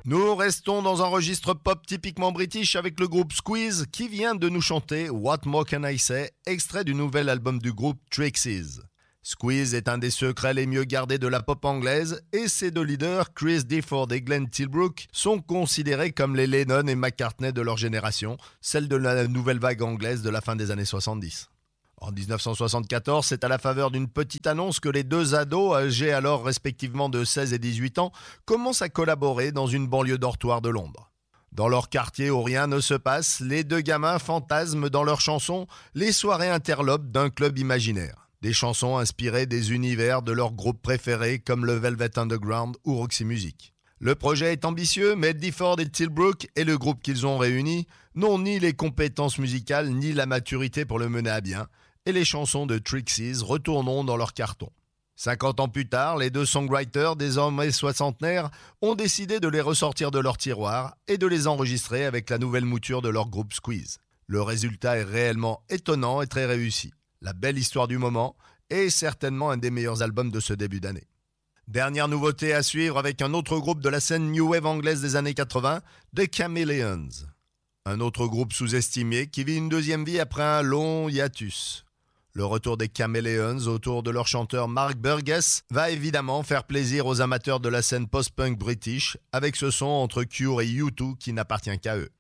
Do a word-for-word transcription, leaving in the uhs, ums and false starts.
Nous restons dans un registre pop typiquement british avec le groupe Squeeze qui vient de nous chanter What More Can I Say, extrait du nouvel album du groupe Trixies. Squeeze est un des secrets les mieux gardés de la pop anglaise et ses deux leaders, Chris Difford et Glenn Tilbrook, sont considérés comme les Lennon et McCartney de leur génération, celle de la nouvelle vague anglaise de la fin des années soixante-dix. En dix-neuf cent soixante-quatorze, c'est à la faveur d'une petite annonce que les deux ados, âgés alors respectivement de seize et dix-huit ans, commencent à collaborer dans une banlieue dortoir de Londres. Dans leur quartier où rien ne se passe, les deux gamins fantasment dans leurs chansons les soirées interlopes d'un club imaginaire. Des chansons inspirées des univers de leurs groupes préférés comme le Velvet Underground ou Roxy Music. Le projet est ambitieux, mais Difford et Tilbrook et le groupe qu'ils ont réuni n'ont ni les compétences musicales ni la maturité pour le mener à bien, et les chansons de Trixies retourneront dans leur carton. cinquante ans plus tard, les deux songwriters, désormais soixantenaires, ont décidé de les ressortir de leur tiroir et de les enregistrer avec la nouvelle mouture de leur groupe Squeeze. Le résultat est réellement étonnant et très réussi. La belle histoire du moment est certainement un des meilleurs albums de ce début d'année. Dernière nouveauté à suivre avec un autre groupe de la scène New Wave anglaise des années quatre-vingts, The Chameleons. Un autre groupe sous-estimé qui vit une deuxième vie après un long hiatus. Le retour des Chameleons autour de leur chanteur Mark Burgess va évidemment faire plaisir aux amateurs de la scène post-punk british avec ce son entre Cure et U deux qui n'appartient qu'à eux.